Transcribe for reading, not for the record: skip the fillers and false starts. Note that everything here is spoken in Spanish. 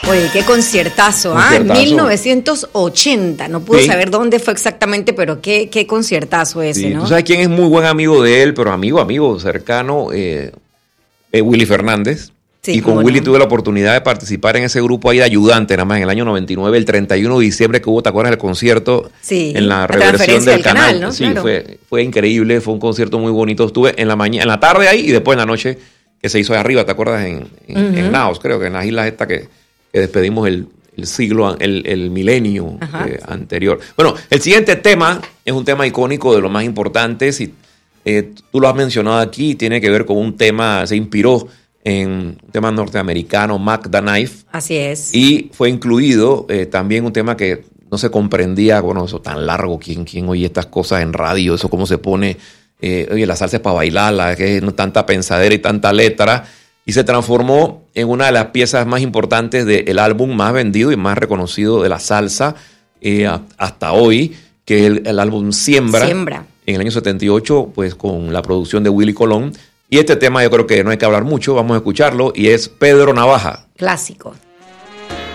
Oye, qué conciertazo, ¿ah? 1980. No pude saber dónde fue exactamente, pero qué conciertazo ese, sí, ¿no? Tú sabes quién es muy buen amigo de él, pero amigo cercano, Willy Fernández. Sí, y con Willy tuve la oportunidad de participar en ese grupo ahí de ayudante, nada más en el año 99, el 31 de diciembre que hubo, ¿te acuerdas del concierto? Sí, en la reversión del canal, ¿no? Sí, claro. fue increíble, fue un concierto muy bonito. Estuve en la mañana, en la tarde ahí y después en la noche que se hizo ahí arriba, ¿te acuerdas? En Naos, creo que en las islas estas que despedimos el siglo, el milenio anterior. Bueno, el siguiente tema es un tema icónico de los más importantes y tú lo has mencionado aquí, tiene que ver con un tema, se inspiró en un tema norteamericano, Mac the Knife. Así es. Y fue incluido también un tema que no se comprendía, bueno, eso tan largo, ¿quién oye estas cosas en radio? Eso cómo se pone, oye, la salsa es para bailarla, que no tanta pensadera y tanta letra. Y se transformó en una de las piezas más importantes del álbum más vendido y más reconocido de la salsa hasta hoy, que es el álbum Siembra. En el año 78, pues con la producción de Willy Colón. Y este tema yo creo que no hay que hablar mucho, vamos a escucharlo, y es Pedro Navaja. Clásico.